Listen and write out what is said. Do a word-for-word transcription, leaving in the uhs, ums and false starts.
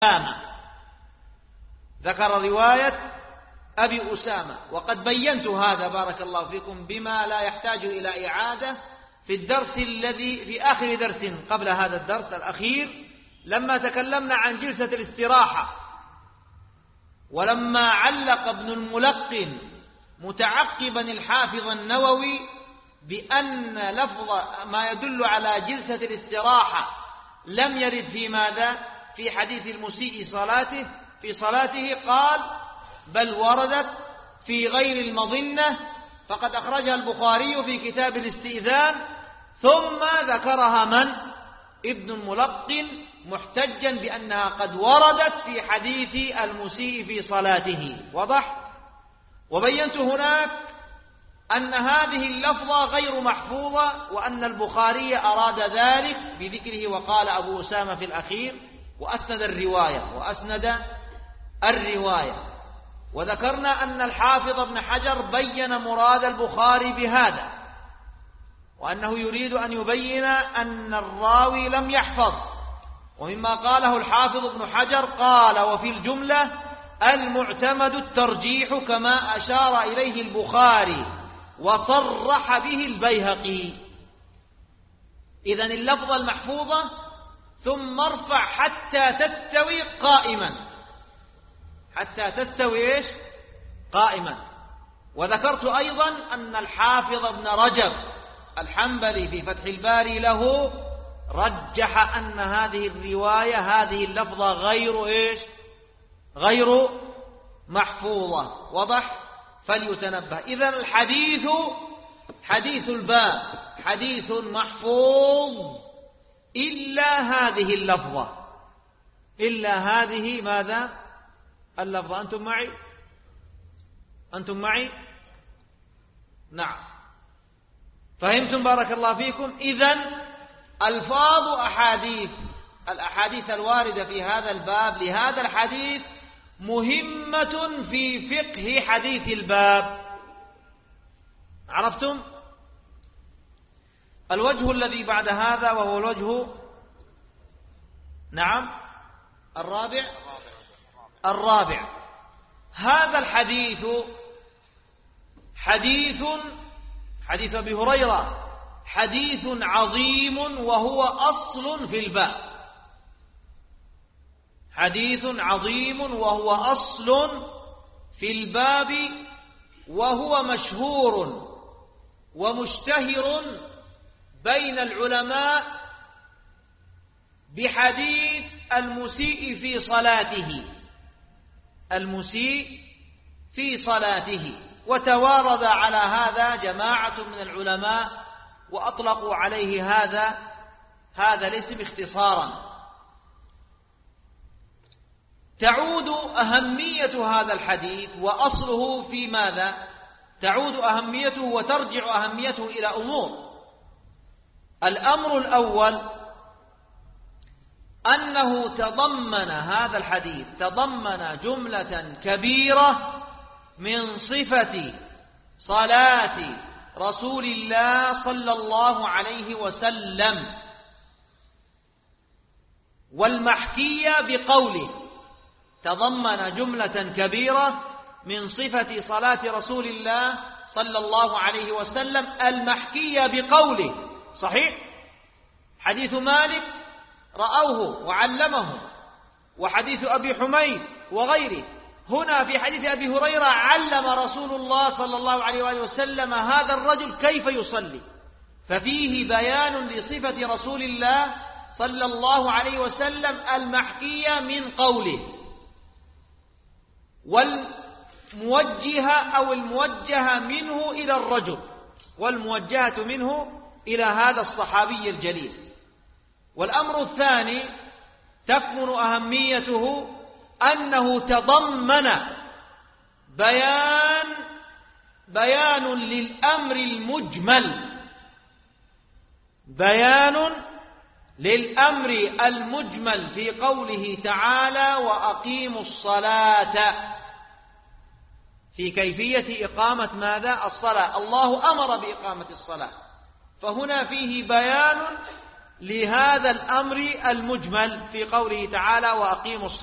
أسامة، ذكر رواية أبي أسامة، وقد بينت هذا بارك الله فيكم بما لا يحتاج إلى إعادة في الدرس الذي في آخر درس قبل هذا الدرس الأخير، لما تكلمنا عن جلسة الاستراحة، ولما علق ابن الملقن متعقبا الحافظ النووي بأن لفظ ما يدل على جلسة الاستراحة لم يرد في ماذا؟ في حديث المسيء صلاته في صلاته، قال بل وردت في غير المظنة، فقد أخرجها البخاري في كتاب الاستئذان، ثم ذكرها من؟ ابن الملقن، محتجا بأنها قد وردت في حديث المسيء في صلاته. وضح؟ وبينت هناك أن هذه اللفظة غير محفوظة، وأن البخاري أراد ذلك بذكره، وقال أبو أسامة في الأخير، وأسند الرواية وأسند الرواية وذكرنا أن الحافظ ابن حجر بين مراد البخاري بهذا، وأنه يريد أن يبين أن الراوي لم يحفظ. ومما قاله الحافظ ابن حجر قال: وفي الجملة المعتمد الترجيح كما أشار إليه البخاري وصرح به البيهقي. إذن اللفظة المحفوظة ثم ارفع حتى تستوي قائما، حتى تستوي إيش؟ قائما. وذكرت أيضا أن الحافظ ابن رجب الحنبلي في فتح الباري له رجح أن هذه الرواية هذه اللفظة غير إيش؟ غير محفوظة. وضح؟ فليتنبه. إذن الحديث حديث الباب حديث محفوظ إلا هذه اللفظة، إلا هذه ماذا؟ اللفظة. أنتم معي؟ أنتم معي؟ نعم، فهمتم بارك الله فيكم. إذن ألفاظ أحاديث الأحاديث الواردة في هذا الباب لهذا الحديث مهمة في فقه حديث الباب. عرفتم؟ الوجه الذي بعد هذا وهو الوجه نعم الرابع الرابع هذا الحديث حديث حديث أبي هريرة حديث عظيم، وهو أصل في الباب. حديث عظيم وهو أصل في الباب، وهو مشهور ومشتهر بين العلماء بحديث المسيء في صلاته المسيء في صلاته وتوارد على هذا جماعة من العلماء، وأطلقوا عليه هذا هذا الاسم اختصارا. تعود أهمية هذا الحديث وأصله في ماذا؟ تعود أهميته وترجع أهميته إلى أمور. الأمر الأول أنه تضمن هذا الحديث تضمن جملة كبيرة من صفة صلاة رسول الله صلى الله عليه وسلم، والمحكية بقوله. تضمن جملة كبيرة من صفة صلاة رسول الله صلى الله عليه وسلم المحكية بقوله. صحيح؟ حديث مالك رأوه وعلمه، وحديث أبي حميد وغيره. هنا في حديث أبي هريرة علم رسول الله صلى الله عليه وآله وسلم هذا الرجل كيف يصلي، ففيه بيان لصفة رسول الله صلى الله عليه وسلم المحكية من قوله، والموجهة أو الموجهة منه إلى الرجل، والموجهة منه إلى هذا الصحابي الجليل. والأمر الثاني تكمن أهميته أنه تضمن بيان بيان للأمر المجمل بيان للأمر المجمل في قوله تعالى: وأقيموا الصلاة، في كيفية إقامة ماذا؟ الصلاة. الله أمر بإقامة الصلاة، فهنا فيه بيان لهذا الأمر المجمل في قوله تعالى: وأقيموا الصلاة.